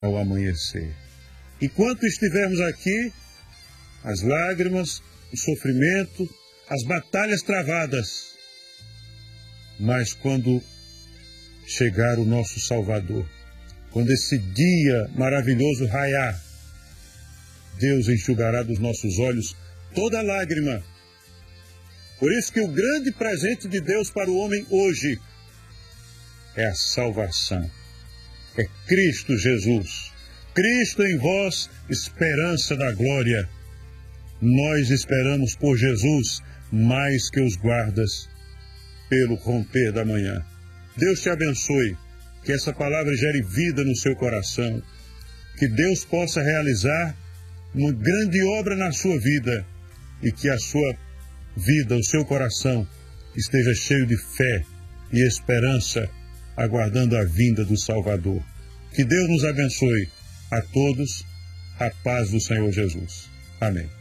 ao amanhecer. Enquanto estivermos aqui, as lágrimas, o sofrimento, as batalhas travadas. Mas quando chegar o nosso Salvador, quando esse dia maravilhoso raiar, Deus enxugará dos nossos olhos toda lágrima. Por isso que o grande presente de Deus para o homem hoje é a salvação. É Cristo Jesus. Cristo em vós, esperança da glória. Nós esperamos por Jesus mais que os guardas pelo romper da manhã. Deus te abençoe, que essa palavra gere vida no seu coração, que Deus possa realizar uma grande obra na sua vida e que a sua vida, o seu coração, esteja cheio de fé e esperança, aguardando a vinda do Salvador. Que Deus nos abençoe a todos, a paz do Senhor Jesus. Amém.